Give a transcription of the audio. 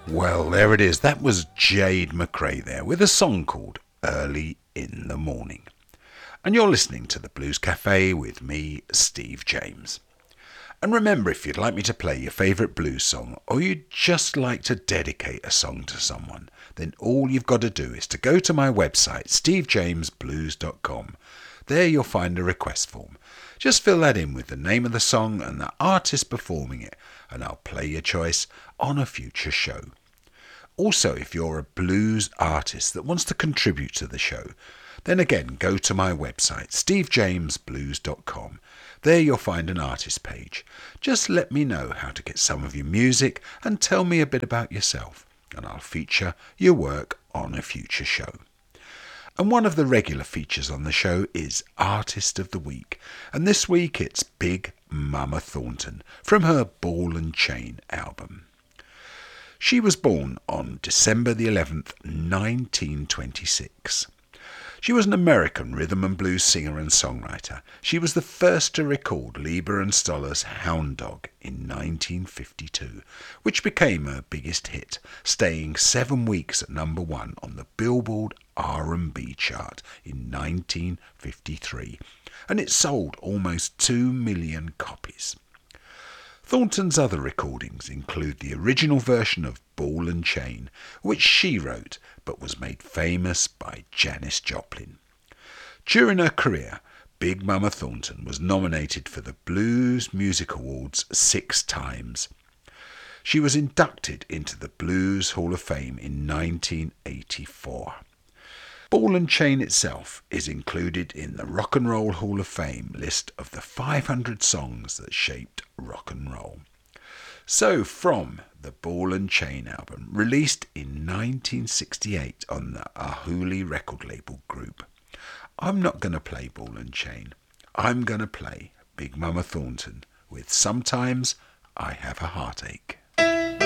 Well, there it is. That was Jade McRae there with a song called Early in the Morning. And you're listening to the Blues Cafe with me, Steve James. And remember, if you'd like me to play your favourite blues song, or you'd just like to dedicate a song to someone, then all you've got to do is to go to my website, stevejamesblues.com. There you'll find a request form. Just fill that in with the name of the song and the artist performing it, and I'll play your choice on a future show. Also, if you're a blues artist that wants to contribute to the show, then again go to my website, stevejamesblues.com. There you'll find an artist page. Just let me know how to get some of your music and tell me a bit about yourself, and I'll feature your work on a future show. And one of the regular features on the show is Artist of the Week, and this week it's Big Mama Thornton from her Ball and Chain album. She was born on December the 11th, 1926. She was an American rhythm and blues singer and songwriter. She was the first to record Leiber and Stoller's Hound Dog in 1952, which became her biggest hit, staying 7 weeks at number 1 on the Billboard R&B chart in 1953, and it sold almost 2 million copies. Thornton's other recordings include the original version of Ball and Chain, which she wrote but was made famous by Janis Joplin. During her career, Big Mama Thornton was nominated for the Blues Music Awards 6 times. She was inducted into the Blues Hall of Fame in 1984. Ball and Chain itself is included in the Rock and Roll Hall of Fame list of the 500 songs that shaped rock and roll. So from the Ball and Chain album, released in 1968 on the Ahuli record label group, I'm not going to play Ball and Chain. I'm going to play Big Mama Thornton with Sometimes I Have a Heartache.